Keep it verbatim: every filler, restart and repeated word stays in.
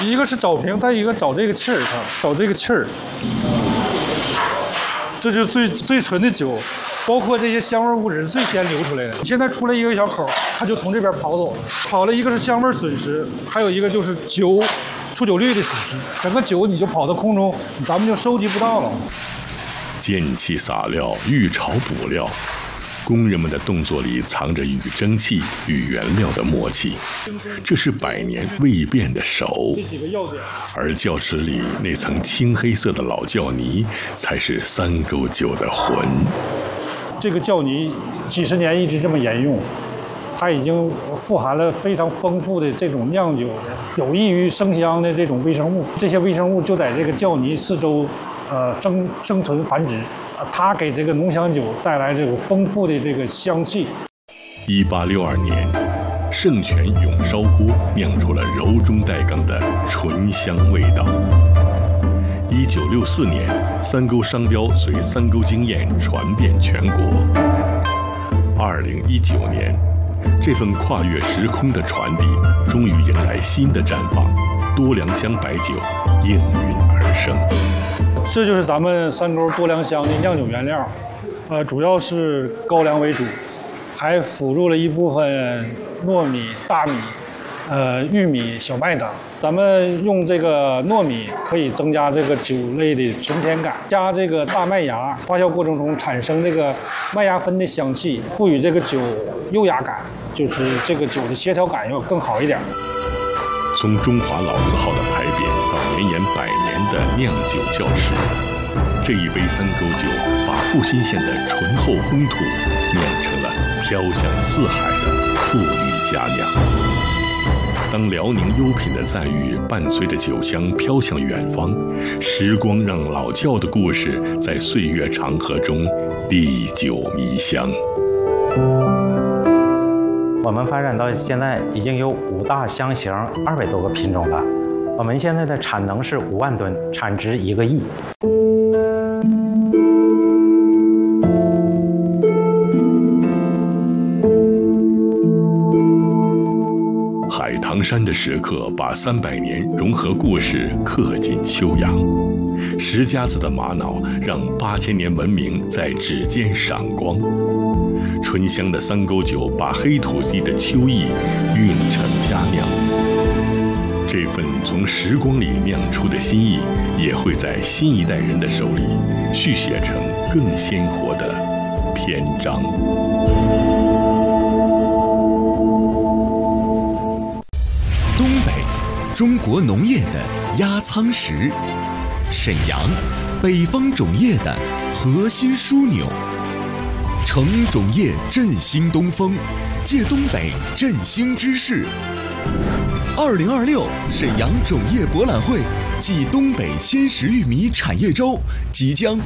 一个是找瓶，再一个找这个气儿，看找这个气儿，这就是最最纯的酒，包括这些香味物质最先流出来的。现在出来一个小口，它就从这边跑走了，跑了一个是香味损失，还有一个就是酒出酒率的损失，整个酒你就跑到空中，咱们就收集不到了。 见气撒料，遇潮补料。工人们的动作里藏着与蒸汽、与原料的默契，这是百年未变的手。而窖池里那层青黑色的老窖泥，才是三沟酒的魂。 这个窖泥几十年一直这么沿用，它已经富含了非常丰富的这种酿酒有益于生香的这种微生物，这些微生物就在这个窖泥四周，呃生生存繁殖。它给这个浓香酒带来这个丰富的这个香气。 一八六二年，圣泉永烧锅酿出了柔中带刚的醇香味道。一九六四年，三沟商标随三沟经验传遍全国。二零一九年，这份跨越时空的传递终于迎来新的绽放，多良乡白酒应运而生。 这就是咱们三沟多良乡的酿酒原料，呃，主要是高粱为主，还辅助了一部分糯米、大米、呃玉米、小麦等。咱们用这个糯米可以增加这个酒类的醇甜感，加这个大麦芽，发酵过程中产生这个麦芽酚的香气，赋予这个酒优雅感，就是这个酒的协调感要更好一点。 从中华老字号的牌匾到绵延百年的酿酒窖池，这一杯三沟酒把阜新县的醇厚烘土酿成了飘向四海的富裕佳酿。当辽宁优品的赞誉伴随着酒香飘向远方，时光让老窖的故事在岁月长河中历久弥香。 我们发展到现在已经有五大香型，二百多个品种了。我们现在的产能是五万吨，产值一个亿。 海棠山的石刻把三百年融合故事刻进秋阳，石夹子的玛瑙让八千年文明在指尖闪光。醇香的三沟酒把黑土地的秋意运成佳酿，这份从时光里酿出的心意，也会在新一代人的手里续写成更鲜活的篇章。 东北，中国农业的压舱石；沈阳，北方种业的核心枢纽。乘种业振兴东风，借东北振兴之势。二零二六沈阳种业博览会暨东北鲜食玉米产业周即将